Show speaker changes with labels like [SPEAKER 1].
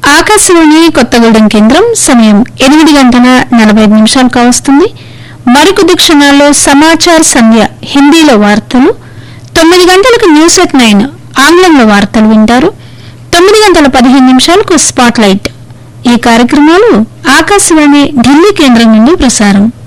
[SPEAKER 1] ఆకాశవాణి కొత్తగూడెం కేంద్రం సమయం 8:45 కావస్తుంది. మరికొద్ది క్షణాల్లో సమాచార్ సంధ్య హిందీలో వార్తలు, 9 గంటలకు న్యూస్ ఎట్ 9 ఆంగ్లంలో వార్తలు వింటారు. 9:15 స్పాట్ లైట్. ఈ కార్యక్రమాలు ఆకాశవాణి ఢిల్లీ కేంద్రం నుండి ప్రసారం.